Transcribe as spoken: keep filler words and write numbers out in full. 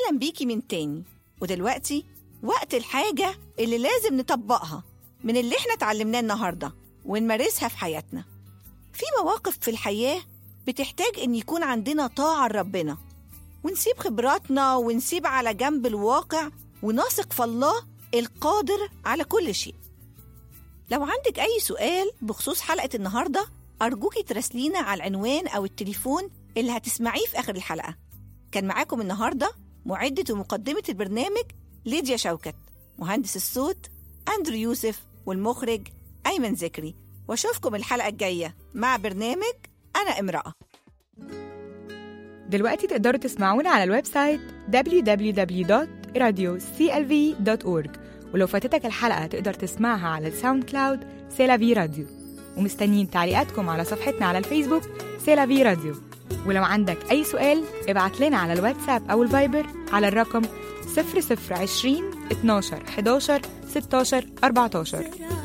أهلا بيكي من تاني. ودلوقتي وقت الحاجة اللي لازم نطبقها من اللي احنا اتعلمناه النهاردة ونمارسها في حياتنا. في مواقف في الحياة بتحتاج ان يكون عندنا طاعة لربنا، ونسيب خبراتنا ونسيب على جنب الواقع ونثق في الله القادر على كل شيء. لو عندك أي سؤال بخصوص حلقة النهاردة أرجوكي تراسلينا على العنوان أو التليفون اللي هتسمعيه في آخر الحلقة. كان معاكم النهاردة معدة ومقدمة البرنامج ليديا شوكت، مهندس الصوت أندرو يوسف، والمخرج أيمن ذكري. واشوفكم الحلقة الجاية مع برنامج أنا امرأة. دلوقتي تقدروا تسمعونا على الويب سايت دبليو دبليو دبليو دوت راديو سي إل في دوت أورج، ولو فاتتك الحلقة تقدر تسمعها على الساوند كلاود سيلافي راديو. ومستنيين تعليقاتكم على صفحتنا على الفيسبوك سيلافي راديو. ولو عندك أي سؤال ابعت لنا على الواتساب أو الفايبر على الرقم صفر صفر عشرين اتناشر حداشر ستاشر أربعتاشر.